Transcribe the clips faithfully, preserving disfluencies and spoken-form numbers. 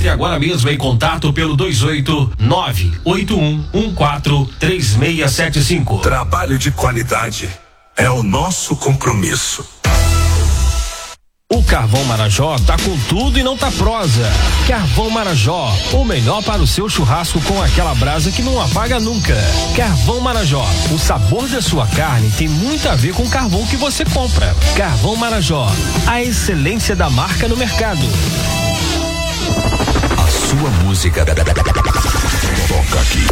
Entre agora mesmo em contato pelo dois oito nove oito um um quatro três seis sete cinco. Trabalho de qualidade é o nosso compromisso. O Carvão Marajó tá com tudo e não tá prosa. Carvão Marajó, o melhor para o seu churrasco com aquela brasa que não apaga nunca. Carvão Marajó, o sabor da sua carne tem muito a ver com o carvão que você compra. Carvão Marajó, a excelência da marca no mercado. A sua música toca aqui.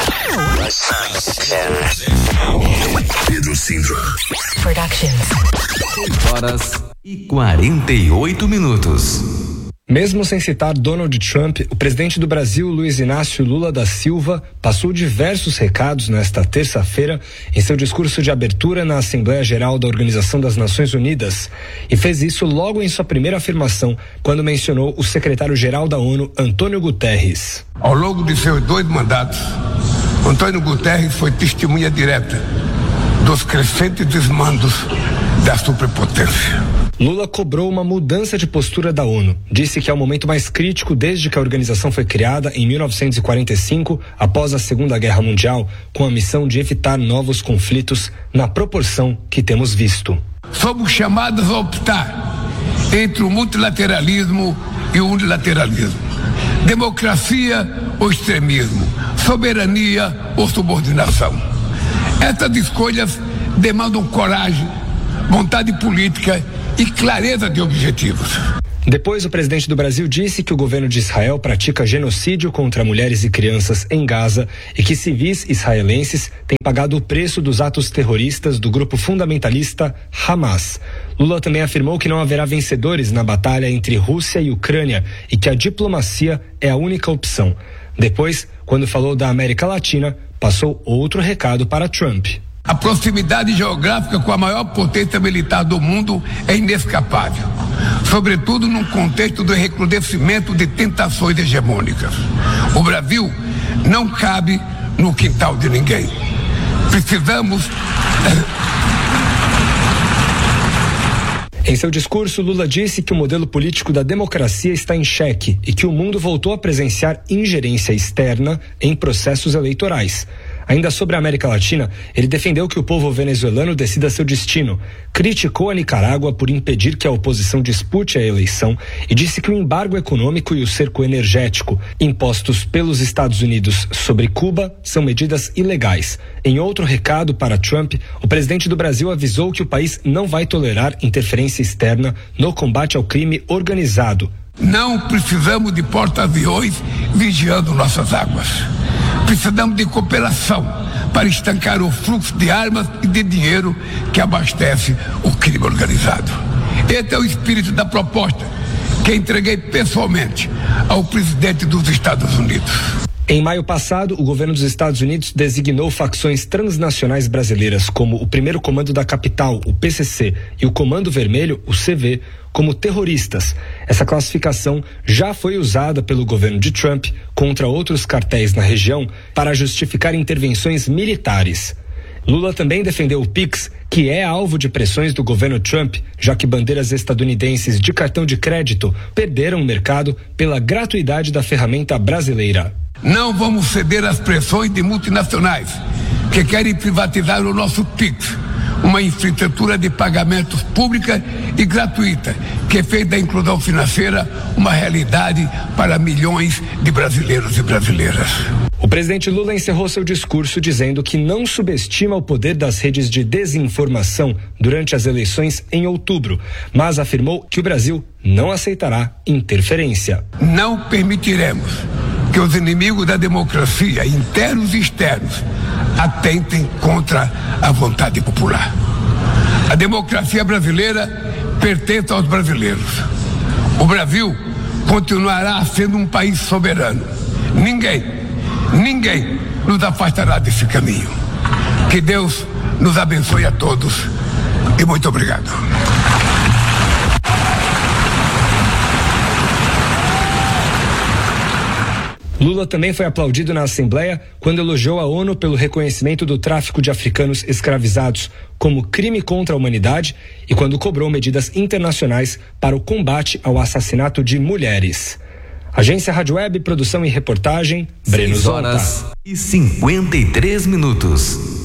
Pedro Sindra Productions. oito horas e quarenta e oito minutos. Mesmo sem citar Donald Trump, o presidente do Brasil, Luiz Inácio Lula da Silva, passou diversos recados nesta terça-feira em seu discurso de abertura na Assembleia Geral da Organização das Nações Unidas, e fez isso logo em sua primeira afirmação, quando mencionou o secretário-geral da ONU, Antônio Guterres. Ao longo de seus dois mandatos, Antônio Guterres foi testemunha direta dos crescentes desmandos da superpotência. Lula cobrou uma mudança de postura da ONU. Disse que é o momento mais crítico desde que a organização foi criada em mil novecentos e quarenta e cinco, após a Segunda Guerra Mundial, com a missão de evitar novos conflitos na proporção que temos visto. Somos chamados a optar entre o multilateralismo e o unilateralismo, democracia ou extremismo, soberania ou subordinação. Essas escolhas demandam coragem, vontade política e clareza de objetivos. Depois, o presidente do Brasil disse que o governo de Israel pratica genocídio contra mulheres e crianças em Gaza e que civis israelenses têm pagado o preço dos atos terroristas do grupo fundamentalista Hamas. Lula também afirmou que não haverá vencedores na batalha entre Rússia e Ucrânia e que a diplomacia é a única opção. Depois, quando falou da América Latina, passou outro recado para Trump. A proximidade geográfica com a maior potência militar do mundo é inescapável, sobretudo num contexto do recrudescimento de tentações hegemônicas. O Brasil não cabe no quintal de ninguém. Precisamos... Em seu discurso, Lula disse que o modelo político da democracia está em xeque e que o mundo voltou a presenciar ingerência externa em processos eleitorais. Ainda sobre a América Latina, ele defendeu que o povo venezuelano decida seu destino, criticou a Nicarágua por impedir que a oposição dispute a eleição e disse que o embargo econômico e o cerco energético impostos pelos Estados Unidos sobre Cuba são medidas ilegais. Em outro recado para Trump, o presidente do Brasil avisou que o país não vai tolerar interferência externa no combate ao crime organizado. Não precisamos de porta-aviões vigiando nossas águas. Precisamos de cooperação para estancar o fluxo de armas e de dinheiro que abastece o crime organizado. Esse é o espírito da proposta que entreguei pessoalmente ao presidente dos Estados Unidos. Em maio passado, o governo dos Estados Unidos designou facções transnacionais brasileiras como o Primeiro Comando da Capital, o P C C, e o Comando Vermelho, o C V, como terroristas. Essa classificação já foi usada pelo governo de Trump contra outros cartéis na região para justificar intervenções militares. Lula também defendeu o Pix, que é alvo de pressões do governo Trump, já que bandeiras estadunidenses de cartão de crédito perderam o mercado pela gratuidade da ferramenta brasileira. Não vamos ceder às pressões de multinacionais que querem privatizar o nosso Pix, uma infraestrutura de pagamentos pública e gratuita que fez da inclusão financeira uma realidade para milhões de brasileiros e brasileiras. O presidente Lula encerrou seu discurso dizendo que não subestima o poder das redes de desinformação durante as eleições em outubro, mas afirmou que o Brasil não aceitará interferência. Não permitiremos que os inimigos da democracia, internos e externos, atentem contra a vontade popular. A democracia brasileira pertence aos brasileiros. O Brasil continuará sendo um país soberano. Ninguém, ninguém nos afastará desse caminho. Que Deus nos abençoe a todos e muito obrigado. Lula também foi aplaudido na Assembleia quando elogiou a ONU pelo reconhecimento do tráfico de africanos escravizados como crime contra a humanidade e quando cobrou medidas internacionais para o combate ao assassinato de mulheres. Agência Rádio Web, produção e reportagem, Breno seis horas Zonta. e cinquenta e três minutos.